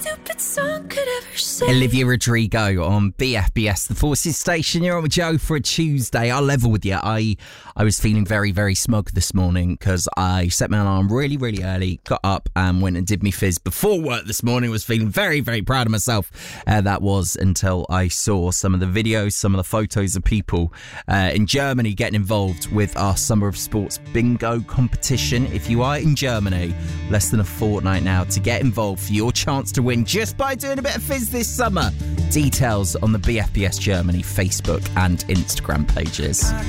stupid song could ever say. Olivia Rodrigo on BFBS, the Forces Station. You're on with Joe for a Tuesday. I'll level with you. I was feeling very, very smug this morning because I set my alarm really, really early, got up and went and did me fizz before work this morning. Was feeling very, very proud of myself. That was until I saw some of the videos, some of the photos of people in Germany getting involved with our Summer of Sports bingo competition. If you are in Germany, less than a fortnight now to get involved for your chance to win just by doing a bit of fizz this summer. Details on the BFBS Germany Facebook and Instagram pages.